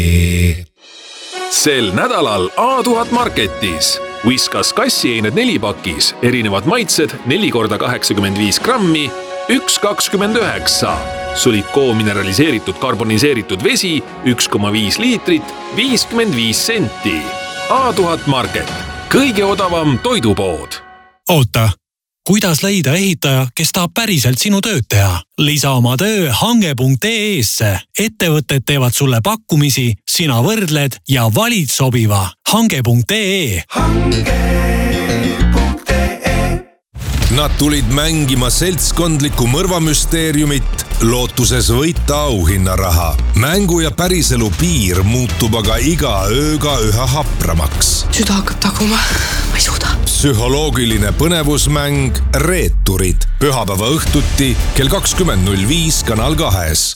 Sel nädalal A1000 Marketis Whiskas kassieined 4-pakis, erinevad maitsed 4x85 grammi, 1,29. Sulikoo mineraliseeritud karboniseeritud vesi 1,5 liitrit, 55 senti. A1000 Market, kõige odavam toidupood. Oota, kuidas leida ehitaja, kes tahab päriselt sinu tööd teha? Lisa oma töö hange.ee-sse. Ettevõtted teevad sulle pakkumisi, sina võrdled ja valid sobiva. Hange.ee. Nad tulid mängima seltskondlikku mõrvamüsteeriumit, lootuses võita auhinnaraha. Mängu ja päriselu piir muutub aga iga ööga üha hapramaks. Süda hakkab taguma, ma ei suuda. Psühholoogiline põnevusmäng Reeturid. Pühapäeva õhtuti kell 20.05 Kanal 2.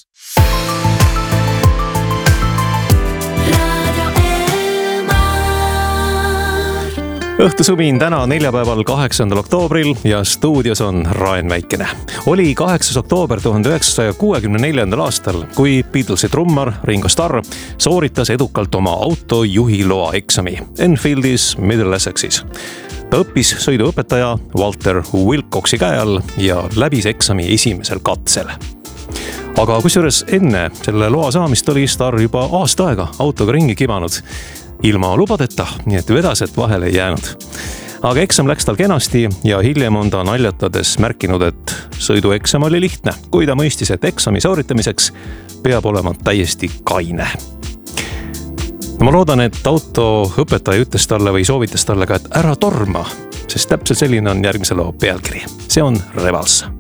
Õhtusumin täna neljapäeval 8. oktoobril ja stuudios on Raen Väikene. Oli 8. oktoober 1964. aastal, kui Beatlesi trummar Ringo Starr sooritas edukalt oma autojuhiloa eksami Enfieldis, Middle Essexis. Ta õppis sõiduõpetaja Walter Wilcoxi käe all ja läbis eksami esimesel katsel. Aga kusjuures enne selle loa saamist oli Starr juba aasta aega autoga ringi kibanud ilma lubadeta, nii et vedased vahele ei jäänud. Aga eksam läks tal kenasti ja hiljem on ta naljatades märkinud, et sõidueksam oli lihtne, kui ta mõistis, et eksami sooritamiseks peab olema täiesti kaine. Ma loodan, et autoõpetaja ütles talle või soovitas talle ka, et ära torma, sest täpselt selline on järgmise loo pealkiri. See on Revals.